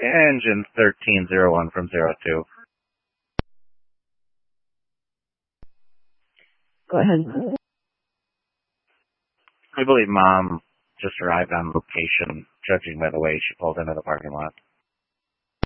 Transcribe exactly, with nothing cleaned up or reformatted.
Engine thirteen zero one from zero two. Go ahead. I believe Mom just arrived on location, judging by the way she pulled into the parking lot.